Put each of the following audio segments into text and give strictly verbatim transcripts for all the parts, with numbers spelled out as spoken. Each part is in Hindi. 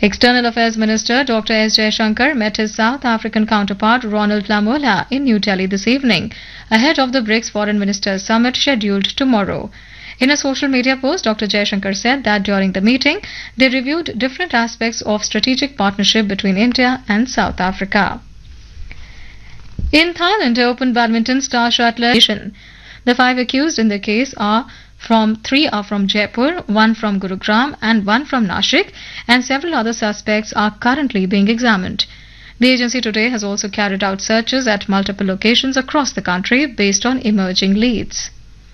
External Affairs Minister Doctor S. Jaishankar met his South African counterpart Ronald Lamola in New Delhi this evening, ahead of the BRICS Foreign Ministers Summit scheduled tomorrow. In a social media post, Doctor Jaishankar said that during the meeting, they reviewed different aspects of strategic partnership between India and South Africa. In Thailand, Open badminton star shuttlers. The five accused in the case are from three are from Jaipur, one from Gurugram and one from Nashik, and several other suspects are currently being examined. The agency today has also carried out searches at multiple locations across the country based on emerging leads.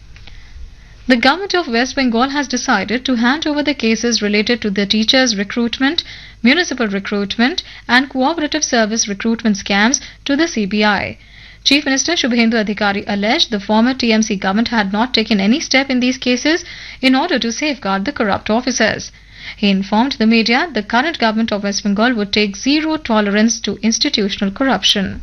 The government of West Bengal has decided to hand over the cases related to the teachers' recruitment, municipal recruitment and cooperative service recruitment scams to the C B I. Chief Minister Shubhendu Adhikari alleged the former T M C government had not taken any step in these cases in order to safeguard the corrupt officers. He informed the media the current government of West Bengal would take zero tolerance to institutional corruption.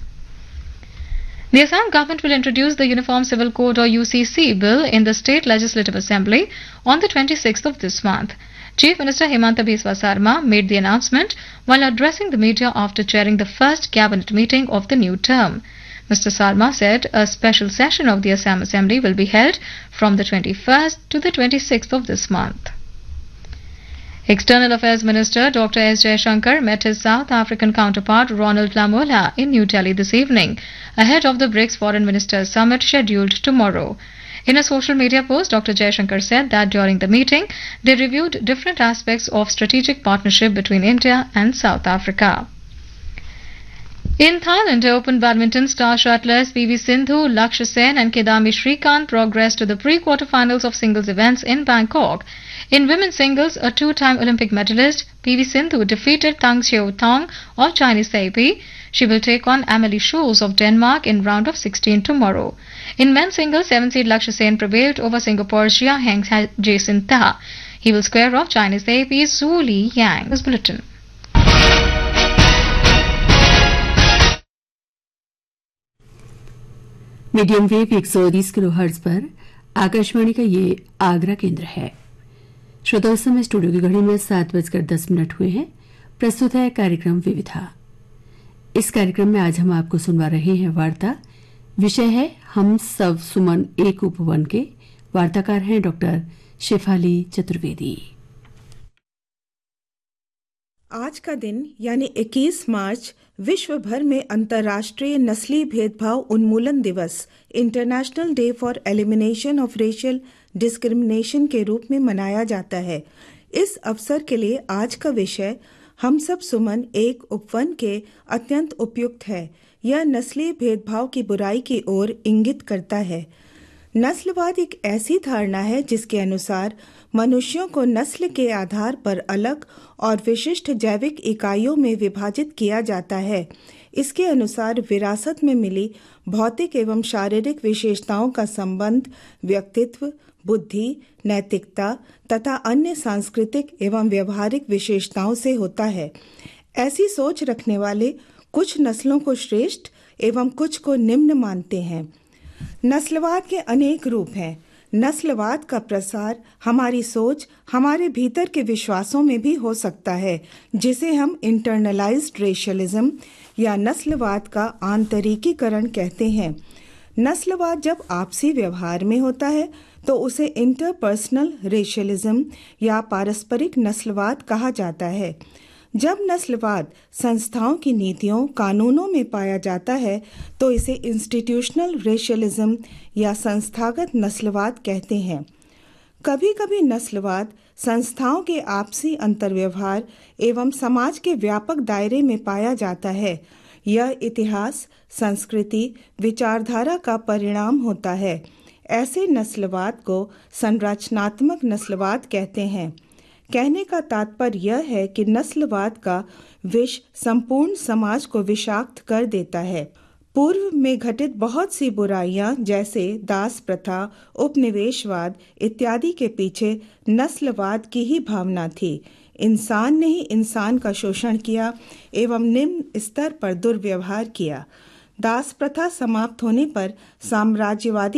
The Assam government will introduce the Uniform Civil Code or U C C bill in the State Legislative Assembly on the twenty-sixth of this month. Chief Minister Himanta Biswa Sarma made the announcement while addressing the media after chairing the first cabinet meeting of the new term. Mister Sarma said a special session of the Assam Assembly will be held from the twenty-first to the twenty-sixth of this month. External Affairs Minister Doctor S. Jaishankar met his South African counterpart Ronald Lamola in New Delhi this evening, ahead of the BRICS Foreign Ministers Summit scheduled tomorrow. In a social media post, Doctor Jaishankar said that during the meeting, they reviewed different aspects of strategic partnership between India and South Africa. In Thailand, Open badminton star shuttlers P V Sindhu, Lakshya Sen and Kidambi Srikanth progressed to the pre-quarterfinals of singles events in Bangkok. In women's singles, a two-time Olympic medalist, P V Sindhu defeated Tang Xiu Tong of Chinese Taipei. She will take on Amelie Schulz of Denmark in round of sixteen tomorrow. In men's singles, seven-seed Lakshya Sen prevailed over Singapore's Jia Heng Jason Ta. He will square off Chinese Taipei's Zhu Li Yang. This bulletin. Medium wave एक सौ तीस किलो हर्ट्ज पर आकाशवाणी का ये आगरा केंद्र है। श्रोताओं, समय स्टूडियो की घड़ी में सात बजकर दस मिनट हुए हैं। प्रस्तुत है कार्यक्रम विविधा। इस कार्यक्रम में आज हम आपको सुनवा रहे हैं वार्ता। विषय है हम सब सुमन एक उपवन के। वार्ताकार हैं डॉक्टर शेफाली चतुर्वेदी। आज का दिन यानी इक्कीस मार्च विश्व भर में अंतर्राष्ट्रीय नस्ली भेदभाव उन्मूलन दिवस international day for elimination of racial discrimination के रूप में मनाया जाता है। इस अवसर के लिए आज का विषय हम सब सुमन एक उपवन के अत्यंत उपयुक्त है। यह नस्ली भेदभाव की बुराई की ओर इंगित करता है। नस्लवाद एक ऐसी धारणा है जिसके अनुसार मनुष्यों को नस्ल के आधार पर अलग और विशिष्ट जैविक इकाइयों में विभाजित किया जाता है। इसके अनुसार विरासत में मिली भौतिक एवं शारीरिक विशेषताओं का संबंध व्यक्तित्व, बुद्धि, नैतिकता तथा अन्य सांस्कृतिक एवं व्यवहारिक विशेषताओं से होता है। ऐसी सोच रखने वाले कुछ नस्लों को श्रेष्ठ एवं कुछ को निम्न मानते हैं। नस्लवाद के अनेक रूप हैं। नस्लवाद का प्रसार हमारी सोच, हमारे भीतर के विश्वासों में भी हो सकता है, जिसे हम इंटरनलाइज्ड रेशियलिज्म या नस्लवाद का आंतरिकीकरण कहते हैं। नस्लवाद जब आपसी व्यवहार में होता है तो उसे इंटरपर्सनल रेशियलिज्म या पारस्परिक नस्लवाद कहा जाता है। जब नस्लवाद संस्थाओं की नीतियों, कानूनों में पाया जाता है तो इसे इंस्टीट्यूशनल रेशियलिज्म या संस्थागत नस्लवाद कहते हैं। कभी कभी नस्लवाद संस्थाओं के आपसी अंतर्व्यवहार एवं समाज के व्यापक दायरे में पाया जाता है। यह इतिहास, संस्कृति, विचारधारा का परिणाम होता है। ऐसे नस्लवाद को संरचनात्मक नस्लवाद कहते हैं। कहने का तात्पर्य यह है कि नस्लवाद का विष संपूर्ण समाज को विषाक्त कर देता है। पूर्व में घटित बहुत सी बुराइयां जैसे दास प्रथा, उपनिवेशवाद इत्यादि के पीछे नस्लवाद की ही भावना थी। इंसान ने ही इंसान का शोषण किया एवं निम्न स्तर पर दुर्व्यवहार किया। दास प्रथा समाप्त होने पर साम्राज्यवादी